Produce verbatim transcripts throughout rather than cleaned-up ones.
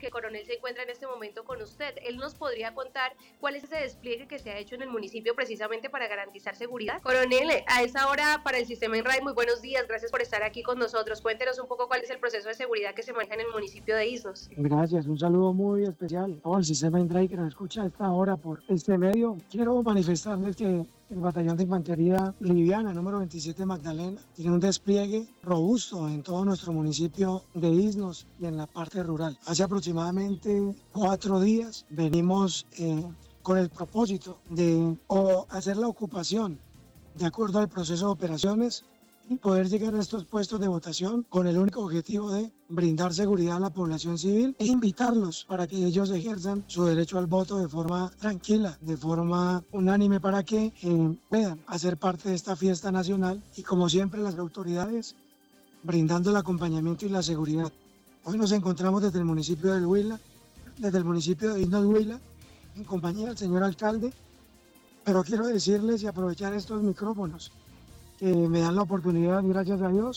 que el coronel se encuentra en este momento con usted. Él nos podría contar cuál es ese despliegue que se ha hecho en el municipio precisamente para garantizar seguridad. Coronel, a esa hora para el sistema INRAE, muy buenos días, gracias por estar aquí con nosotros. Cuéntenos un poco cuál es el proceso de seguridad que se maneja en el municipio de Isnos. Gracias, un saludo muy especial a todo el sistema INRAE que nos escucha a esta hora por este medio. Quiero manifestarles que el Batallón de Infantería Liviana número veintisiete Magdalena tiene un despliegue robusto en todo nuestro municipio de Isnos y en la parte rural. Hace aproximadamente cuatro días venimos eh, con el propósito de o, hacer la ocupación de acuerdo al proceso de operaciones y poder llegar a estos puestos de votación con el único objetivo de brindar seguridad a la población civil e invitarlos para que ellos ejerzan su derecho al voto de forma tranquila, de forma unánime, para que eh, puedan hacer parte de esta fiesta nacional y, como siempre, las autoridades brindando el acompañamiento y la seguridad. Hoy nos encontramos desde el municipio del Huila, desde el municipio de Isnos Huila, en compañía del señor alcalde, pero quiero decirles y aprovechar estos micrófonos que me dan la oportunidad, gracias a Dios,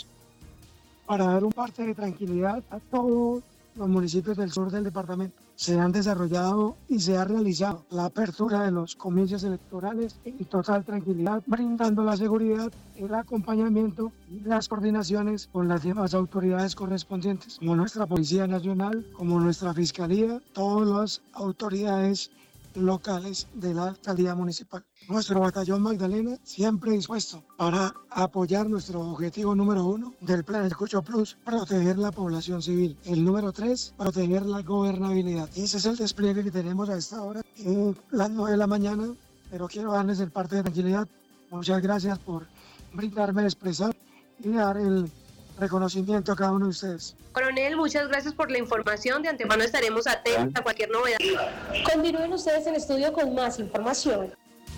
para dar un parte de tranquilidad a todos los municipios del sur del departamento. Se han desarrollado y se ha realizado la apertura de los comicios electorales en total tranquilidad, brindando la seguridad, el acompañamiento y las coordinaciones con las demás autoridades correspondientes, como nuestra Policía Nacional, como nuestra Fiscalía, todas las autoridades locales de la alcaldía municipal. Nuestro batallón Magdalena siempre dispuesto para apoyar nuestro objetivo número uno del plan El Cucho Plus, proteger la población civil. El número tres, proteger la gobernabilidad. Ese es el despliegue que tenemos a esta hora, eh, las nueve de la mañana, pero quiero darles el parte de tranquilidad. Muchas gracias por brindarme a expresar y dar el reconocimiento a cada uno de ustedes. Coronel, muchas gracias por la información. De antemano estaremos atentos a cualquier novedad. Continúen ustedes en estudio con más información.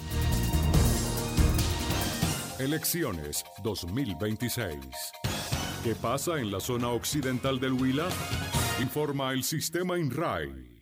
Elecciones dos mil veintiséis. ¿Qué pasa en la zona occidental del Huila? Informa el sistema INRAE.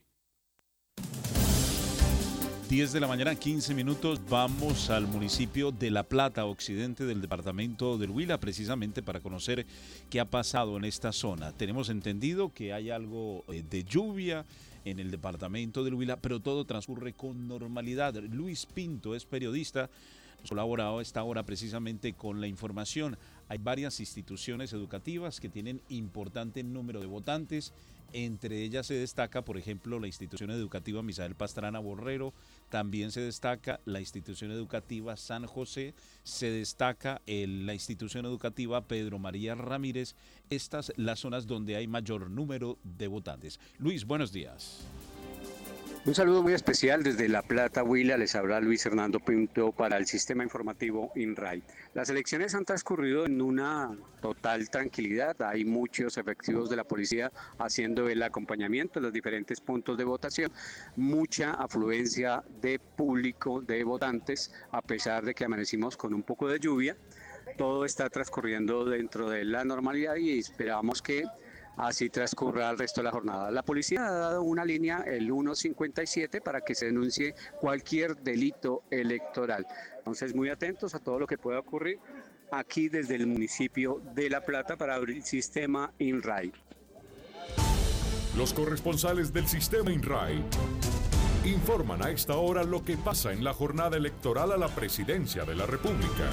diez de la mañana, quince minutos, vamos al municipio de La Plata, occidente del departamento del Huila, precisamente para conocer qué ha pasado en esta zona. Tenemos entendido que hay algo de lluvia en el departamento del Huila, pero todo transcurre con normalidad. Luis Pinto es periodista, nos ha colaborado a esta hora precisamente con la información. Hay varias instituciones educativas que tienen importante número de votantes. Entre ellas se destaca, por ejemplo, la institución educativa Misael Pastrana Borrero, también se destaca la institución educativa San José, se destaca el, la institución educativa Pedro María Ramírez, estas las zonas donde hay mayor número de votantes. Luis, buenos días. Un saludo muy especial desde La Plata, Huila. Les habla Luis Hernando Pinto para el sistema informativo INRAE. Las elecciones han transcurrido en una total tranquilidad. Hay muchos efectivos de la policía haciendo el acompañamiento en los diferentes puntos de votación. Mucha afluencia de público, de votantes, a pesar de que amanecimos con un poco de lluvia. Todo está transcurriendo dentro de la normalidad y esperamos que así transcurra el resto de la jornada. La policía ha dado una línea, el ciento cincuenta y siete, para que se denuncie cualquier delito electoral. Entonces, muy atentos a todo lo que pueda ocurrir aquí desde el municipio de La Plata para abrir el sistema INRAE. Los corresponsales del sistema INRAE informan a esta hora lo que pasa en la jornada electoral a la presidencia de la República.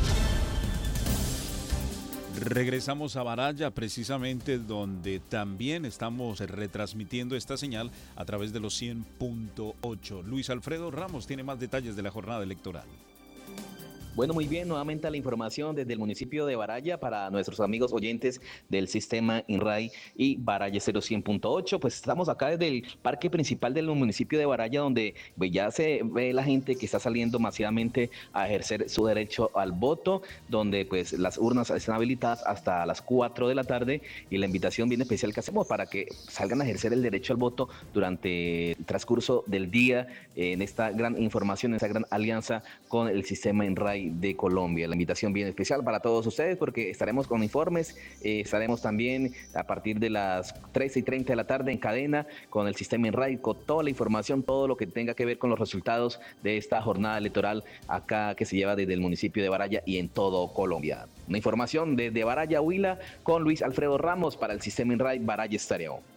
Regresamos a Baraya, precisamente donde también estamos retransmitiendo esta señal a través de los cien punto ocho. Luis Alfredo Ramos tiene más detalles de la jornada electoral. Bueno, muy bien, nuevamente la información desde el municipio de Baraya para nuestros amigos oyentes del sistema INRAE y Baraya cero cien punto ocho. Pues estamos acá desde el parque principal del municipio de Baraya, donde pues, ya se ve la gente que está saliendo masivamente a ejercer su derecho al voto, donde pues las urnas están habilitadas hasta las cuatro de la tarde, y la invitación bien especial que hacemos para que salgan a ejercer el derecho al voto durante el transcurso del día en esta gran información, en esta gran alianza con el sistema INRAE de Colombia. La invitación bien especial para todos ustedes, porque estaremos con informes, eh, estaremos también a partir de las trece y treinta de la tarde en cadena con el sistema INRAE, con toda la información, todo lo que tenga que ver con los resultados de esta jornada electoral acá que se lleva desde el municipio de Baraya y en todo Colombia. Una información desde Baraya, Huila, con Luis Alfredo Ramos para el sistema INRAE Baraya Estéreo.